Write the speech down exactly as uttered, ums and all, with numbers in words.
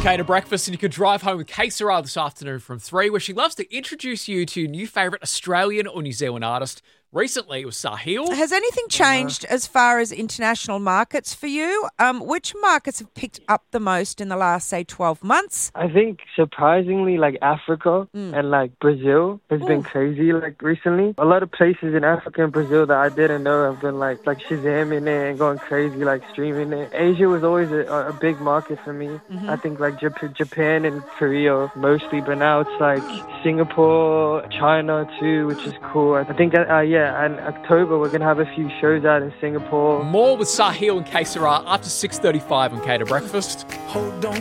Kate to breakfast, and you could drive home with Kate Sarah this afternoon from three, where she loves to introduce you to your new favourite Australian or New Zealand artist. Recently, it was Sahil. Has anything changed uh, as far as international markets for you? Um, which markets have picked up the most in the last, say, twelve months? I think surprisingly, like Africa mm. and like Brazil has Ooh. been crazy like recently. A lot of places in Africa and Brazil that I didn't know have been like like Shazamming it and going crazy, like streaming it. Asia was always a, a big market for me. Mm-hmm. I think like Jap- Japan and Korea mostly, but now it's like Singapore, China too, which is cool. I think that, uh, yeah. Yeah, and October we're going to have a few shows out in Singapore. More with Sahil and Kate Sarah after six thirty-five on Kate to breakfast. Hold on.